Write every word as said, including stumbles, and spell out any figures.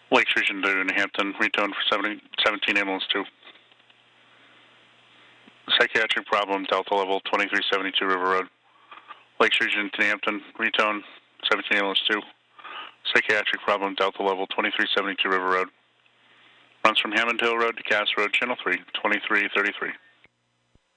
Lakes Region to New Hampton, retone for seventy, seventeen ambulance two. Psychiatric problem, Delta level twenty-three seventy-two River Road. Lakes Region to New Hampton, retone seventeen ambulance two. Psychiatric problem, Delta level twenty-three seventy-two River Road. Runs from Hammond Hill Road to Cass Road, Channel three, twenty-three thirty-three.